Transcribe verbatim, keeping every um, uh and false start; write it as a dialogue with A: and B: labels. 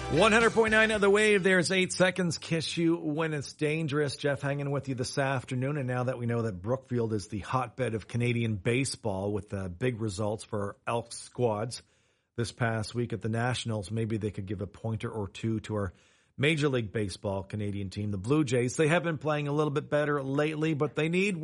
A: one hundred point nine of the Wave. There's eight seconds. Kiss you when it's dangerous. Jeff hanging with you this afternoon. And now that we know that Brookfield is the hotbed of Canadian baseball with uh, big results for our Elks squads this past week at the Nationals, maybe they could give a pointer or two to our Major League Baseball Canadian team, the Blue Jays. They have been playing a little bit better lately, but they need